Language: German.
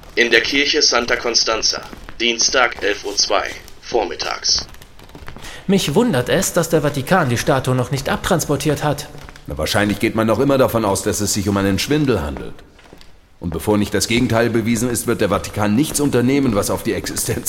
In der Kirche Santa Constanza. Dienstag 11:02 Uhr. Vormittags. Mich wundert es, dass der Vatikan die Statue noch nicht abtransportiert hat. Na, wahrscheinlich geht man noch immer davon aus, dass es sich um einen Schwindel handelt. Und bevor nicht das Gegenteil bewiesen ist, wird der Vatikan nichts unternehmen, was auf die Existenz